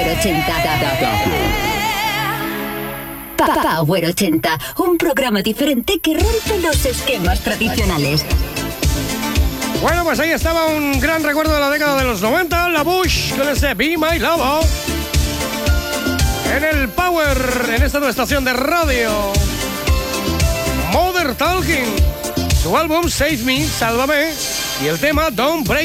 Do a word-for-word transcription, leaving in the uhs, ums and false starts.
Power ochenta. Power ochenta, un programa diferente que rompe los esquemas tradicionales. Bueno, pues ahí estaba un gran recuerdo de la década de los noventa, la Bush con ese Be My Lover. En el Power, en esta nueva estación de radio. Modern Talking, su álbum Save Me, Sálvame, y el tema Don't Break